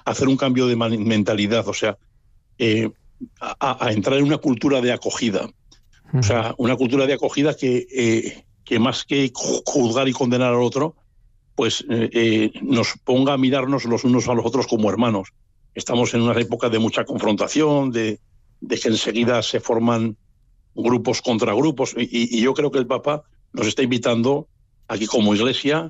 hacer un cambio de mentalidad, o sea, a entrar en una cultura de acogida. O sea, una cultura de acogida que más que juzgar y condenar al otro, pues nos ponga a mirarnos los unos a los otros como hermanos. Estamos en una época de mucha confrontación, de que enseguida se forman grupos contra grupos, y yo creo que el Papa nos está invitando aquí como Iglesia,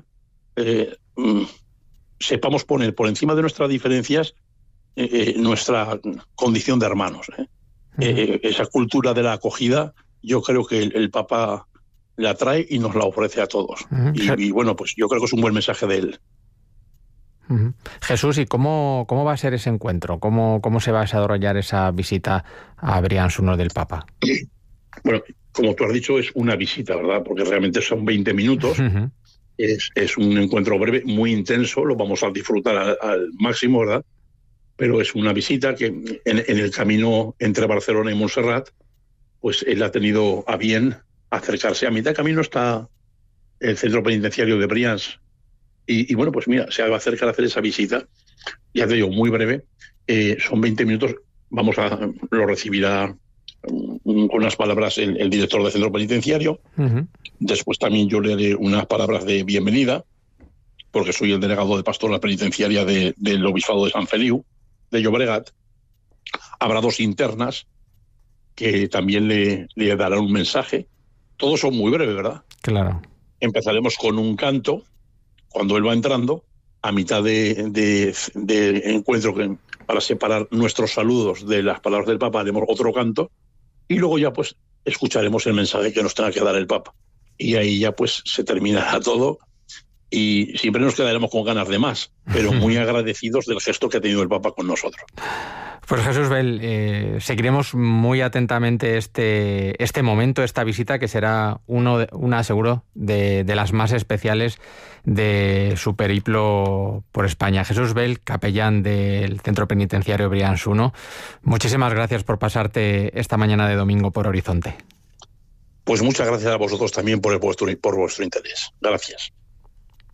sepamos poner por encima de nuestras diferencias nuestra condición de hermanos. Esa cultura de la acogida, yo creo que el Papa la trae y nos la ofrece a todos. Y bueno, pues yo creo que es un buen mensaje de él. Jesús, ¿y cómo va a ser ese encuentro? ¿Cómo se va a desarrollar esa visita a Brians I del Papa? Bueno, como tú has dicho, es una visita, ¿verdad? Porque realmente son 20 minutos. Es un encuentro breve, muy intenso, lo vamos a disfrutar al máximo, ¿verdad? Pero es una visita que en el camino entre Barcelona y Montserrat, pues él ha tenido a bien acercarse. A mitad de camino está el centro penitenciario de Brians. Y bueno, pues mira, se va a acercar a hacer esa visita. Ya te digo, muy breve. Son 20 minutos. Lo recibirá con unas palabras el director del centro penitenciario. Después también yo le haré unas palabras de bienvenida, porque soy el delegado de pastoral penitenciaria del Obispado de San Feliu, de Llobregat. Habrá 2 internas que también le darán un mensaje. Todos son muy breves, ¿verdad? Claro. Empezaremos con un canto, cuando él va entrando, a mitad de encuentro, para separar nuestros saludos de las palabras del Papa, haremos otro canto, y luego ya pues escucharemos el mensaje que nos tenga que dar el Papa. Y ahí ya pues se terminará todo, y siempre nos quedaremos con ganas de más, pero muy agradecidos del gesto que ha tenido el Papa con nosotros. Pues Jesús Bel, seguiremos muy atentamente este momento, esta visita, que será una seguro de las más especiales de su periplo por España. Jesús Bel, capellán del Centro Penitenciario Brians I, muchísimas gracias por pasarte esta mañana de domingo por Horizonte. Pues muchas gracias a vosotros también por vuestro interés. Gracias.